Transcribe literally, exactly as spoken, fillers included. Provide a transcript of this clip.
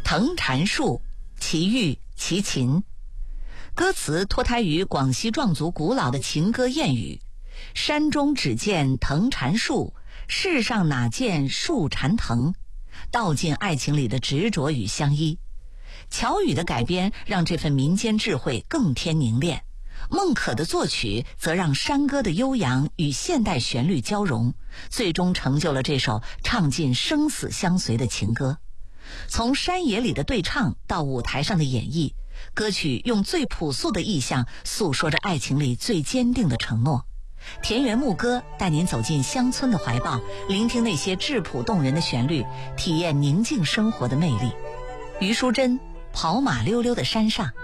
藤缠树，其玉其琴。歌词脱胎于广西壮族古老的情歌谚语：山中只见藤缠树，世上哪见树缠藤，道尽爱情里的执着与相依。乔羽的改编让这份民间智慧更添凝练，孟可的作曲则让山歌的悠扬与现代旋律交融，最终成就了这首唱尽生死相随的情歌。从山野里的对唱到舞台上的演绎，歌曲用最朴素的意象诉说着爱情里最坚定的承诺。田园牧歌带您走进乡村的怀抱，聆听那些质朴动人的旋律，体验宁静生活的魅力。余淑珍，跑马溜溜的山上。